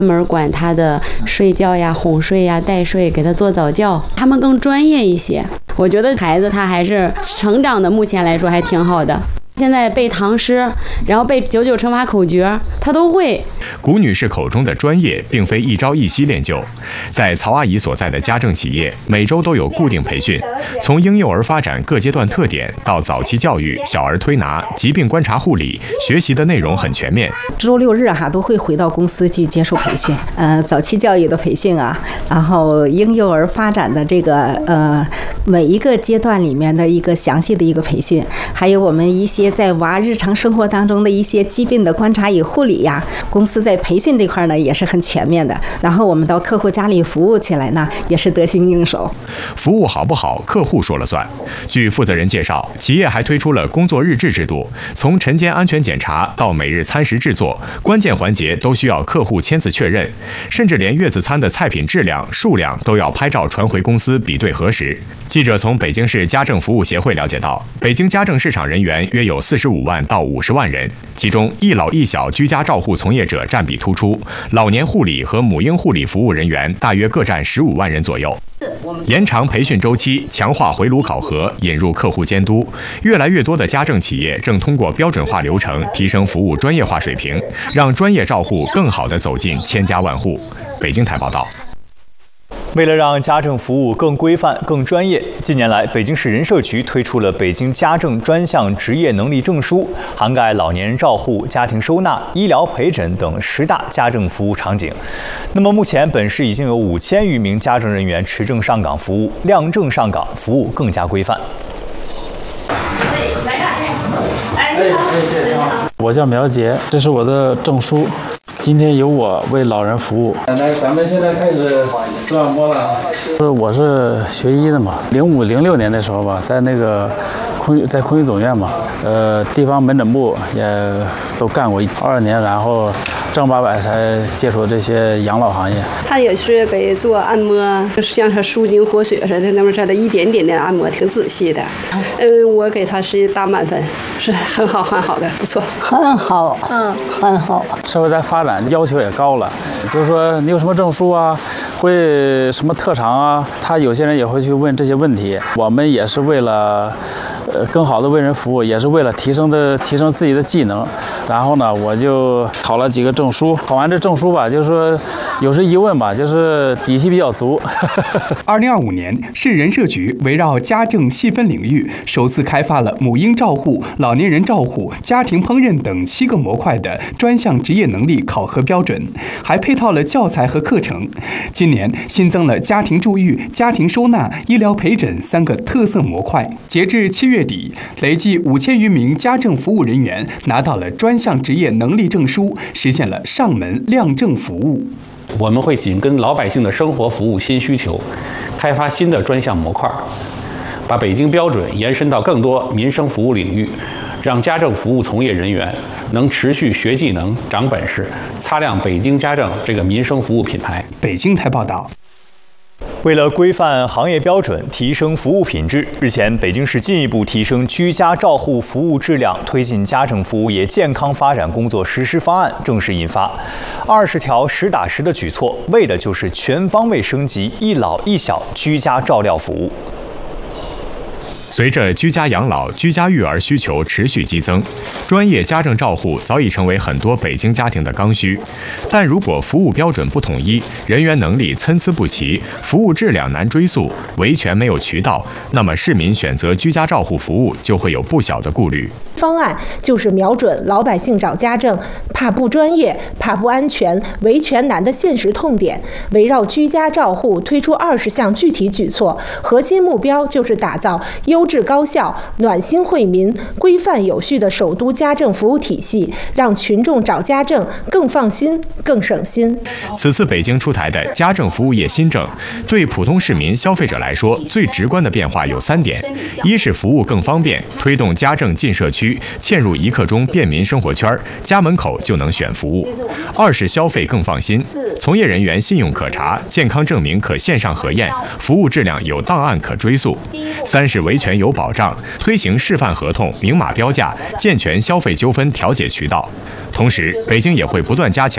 专门管他的睡觉呀、哄睡呀、带睡，给他做早教，他们更专业一些。我觉得孩子他还是成长的，目前来说还挺好的。现在背唐诗，然后背99乘法口诀，他都会。 谷女士口中的专业，并非一朝一夕练就。在曹阿姨所在的家政企业，每周都有固定培训，从婴幼儿发展各阶段特点到早期教育、小儿推拿、疾病观察护理，学习的内容很全面。 周六日都会回到公司去接受培训，早期教育的培训啊，然后婴幼儿发展的这个每一个阶段里面的一个详细的一个培训，还有我们一些在娃日常生活当中的一些疾病的观察与护理呀，公司在培训这块呢也是很全面的。然后我们到客户家里服务起来呢，也是得心应手。 服务好不好，客户说了算。据负责人介绍，企业还推出了工作日志制度，从晨间安全检查到每日餐食制作，关键环节都需要客户签字确认，甚至连月子餐的菜品质量、数量都要拍照传回公司比对核实。记者从北京市家政服务协会了解到，北京家政市场人员约有45万到50万人，其中一老一小居家照护从业者占比突出，老年护理和母婴护理服务人员大约各占15万人左右。延长培训周期，强化回炉考核，引入客户监督，越来越多的家政企业正通过标准化流程提升服务专业化水平，让专业照护更好地走进千家万户。北京台报道。 为了让家政服务更规范、更专业，近年来，北京市人社局推出了北京家政专项职业能力证书，涵盖老年人照护、家庭收纳、医疗陪诊等10大家政服务场景。那么，目前本市已经有5000余名家政人员持证上岗服务，量证上岗，服务更加规范。 我叫苗杰，这是我的证书。今天由我为老人服务。来，咱们现在开始做按摩了。我是学医的嘛，05、06年的时候吧，在那个空军总院嘛，地方门诊部也都干过22年，然后正儿八百才接触这些养老行业。 他也是给做按摩，像是舒筋活血似的，那么的一点点的按摩，挺仔细的。我给他是打满分，是很好很好的，不错， 很好，很好。 社会在发展，要求也高了，就是说你有什么证书啊，会什么特长啊，他有些人也会去问这些问题。我们也是为了更好的为人服务，也是为了提升自己的技能。然后呢，我就考了几个证书，考完这证书吧，就是说有时一问吧，就是底气比较足。 2025年，市人社局围绕家政细分领域，首次开发了母婴照护、老年人照护、家庭烹饪等7个模块的专项职业能力考核标准，还配套了教材和课程。今年新增了家庭助育、家庭收纳、医疗陪诊3个特色模块。截至7月底，累计5000余名家政服务人员拿到了专项职业能力证书，实现了上门量证服务。 我们会紧跟老百姓的生活服务新需求，开发新的专项模块，把北京标准延伸到更多民生服务领域，让家政服务从业人员能持续学技能、长本事，擦亮北京家政这个民生服务品牌。 北京台报道。 为了规范行业标准，提升服务品质，日前，北京市进一步提升居家照护服务质量，推进家政服务业健康发展工作实施方案正式印发。20条实打实的举措，为的就是全方位升级一老一小居家照料服务。 随着居家养老、居家育儿需求持续激增，专业家政照护早已成为很多北京家庭的刚需。但如果服务标准不统一，人员能力参差不齐，服务质量难追溯，维权没有渠道，那么市民选择居家照护服务就会有不小的顾虑。 方案就是瞄准老百姓找家政怕不专业、怕不安全、维权难的现实痛点，围绕居家照护推出20项具体举措，核心目标就是打造优质高效、暖心惠民、规范有序的首都家政服务体系，让群众找家政更放心、更省心。 此次北京出台的家政服务业新政，对普通市民消费者来说，最直观的变化有3点：一是服务更方便，推动家政进社区，嵌入1刻钟便民生活圈，家门口就能选服务；二是消费更放心，从业人员信用可查，健康证明可线上核验，服务质量有档案可追溯；三是维权有保障，推行示范合同、明码标价，健全消费纠纷调解渠道。同时，北京也会不断加强